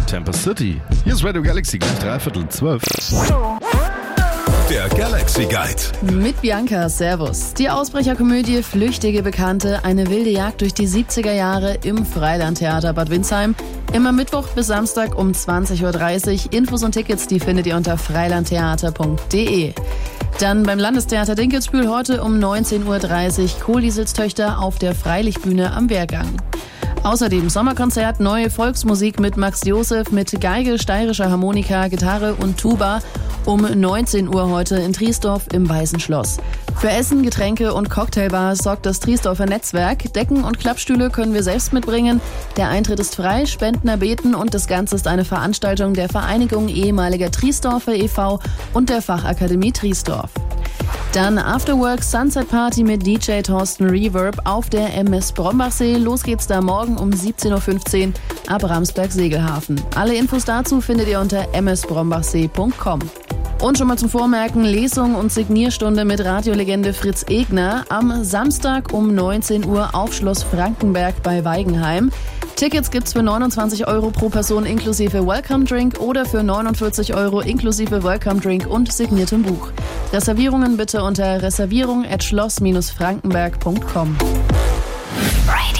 Tempest City. Hier ist Radio Galaxy, gleich 11:45. Der Galaxy Guide. Mit Bianca, Servus. Die Ausbrecherkomödie Flüchtige Bekannte, eine wilde Jagd durch die 70er Jahre im Freilandtheater Bad Windsheim. Immer Mittwoch bis Samstag um 20:30 Uhr. Infos und Tickets, die findet ihr unter freilandtheater.de. Dann beim Landestheater Dinkelsbühl heute um 19:30 Uhr Kohldiesels-Töchter auf der Freilichtbühne am Wehrgang. Außerdem Sommerkonzert, neue Volksmusik mit Max Josef mit Geige, steirischer Harmonika, Gitarre und Tuba um 19 Uhr heute in Triesdorf im Weißen Schloss. Für Essen, Getränke und Cocktailbars sorgt das Triesdorfer Netzwerk. Decken und Klappstühle können wir selbst mitbringen. Der Eintritt ist frei, Spenden erbeten und das Ganze ist eine Veranstaltung der Vereinigung ehemaliger Triesdorfer e.V. und der Fachakademie Triesdorf. Dann Afterwork Sunset Party mit DJ Thorsten Reverb auf der MS Brombachsee. Los geht's da morgen um 17:15 Uhr ab Ramsberg-Segelhafen. Alle Infos dazu findet ihr unter msbrombachsee.com. Und schon mal zum Vormerken, Lesung und Signierstunde mit Radiolegende Fritz Egner am Samstag um 19 Uhr auf Schloss Frankenberg bei Weigenheim. Tickets gibt's für 29 € pro Person inklusive Welcome Drink oder für 49 € inklusive Welcome Drink und signiertem Buch. Reservierungen bitte unter reservierung@schloss-frankenberg.com.